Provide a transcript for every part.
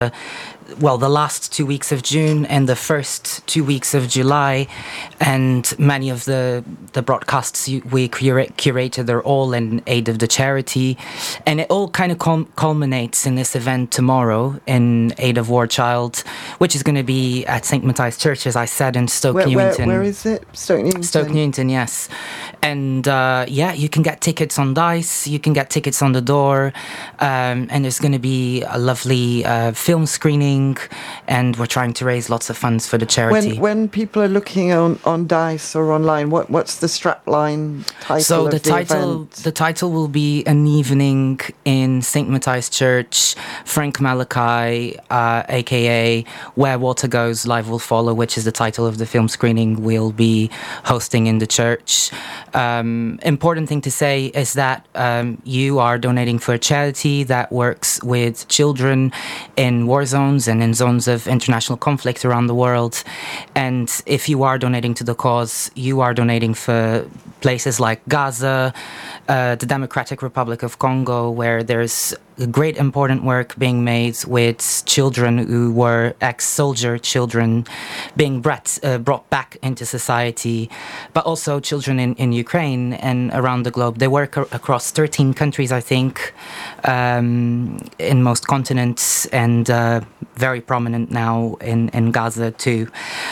the last 2 weeks of June and the first 2 weeks of July, and many of the broadcasts we curated are all in aid of the charity, and it all kind of culminates in this event tomorrow in aid of War Child, which is going to be at St. Matthias Church, as I said, in Stoke Newington. Where is it? Stoke Newington? Stoke Newington, yes. And you can get tickets on Dice, you can get tickets on the door, and there's going to be a lovely film screening, and we're trying to raise lots of funds for the charity. When people are looking on Dice or online, what's the strapline title of the event? The title will be An Evening in St. Matthias Church, Frank Malachi, aka Where Water Goes, Life Will Follow, which is the title of the film screening we'll be hosting in the church. Important thing to say is that you are donating for a charity that works with children in war zones and in zones of international conflict around the world. And if you are donating to the cause, you are donating for places like Gaza, the Democratic Republic of Congo, where there's great important work being made with children who were ex-soldier children being brought back into society, but also children in Ukraine and around the globe. They work across 13 countries, I think, in most continents, and very prominent now in Gaza too.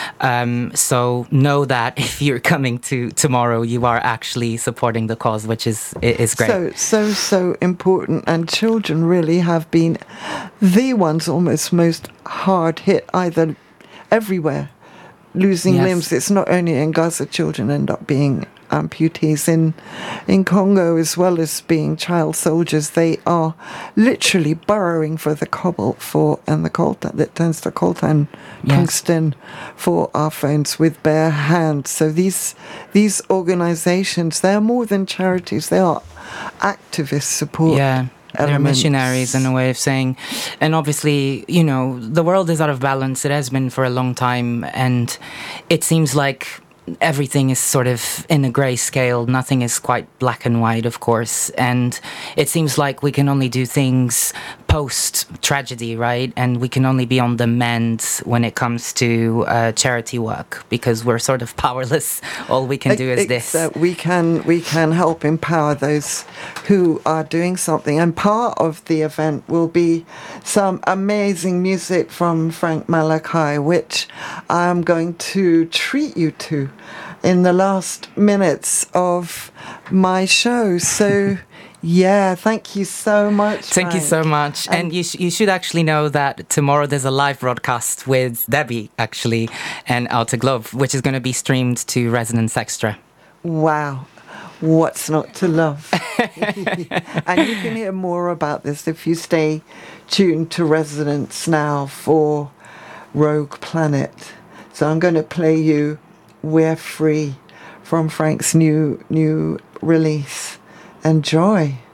So know that if you're coming to tomorrow, you are actually supporting the cause, which is great. So important. And children really have been the ones almost most hard hit, either everywhere, losing limbs. It's not only in Gaza, children end up being amputees. In Congo, as well as being child soldiers, they are literally burrowing for the cobalt and the coltan that turns to coltan, tungsten, for our phones with bare hands. So these organizations, they are more than charities, they are activist support. They're missionaries, in a way of saying. And obviously, the world is out of balance. It has been for a long time, and it seems like everything is sort of in a grey scale. Nothing is quite black and white, of course. And it seems like we can only do things post-tragedy, right? And we can only be on the mend when it comes to charity work, because we're sort of powerless. All we can do is this. We can help empower those who are doing something. And part of the event will be some amazing music from Frank Malachi, which I'm going to treat you to in the last minutes of my show. So thank you so much, Thank you so much. And you should actually know that tomorrow there's a live broadcast with Debbie, actually, and Outer Globe, which is going to be streamed to Resonance Extra. Wow. What's not to love? And you can hear more about this if you stay tuned to Resonance now for Rogue Planet. So I'm going to play you We're Free from Frank's new release. Enjoy.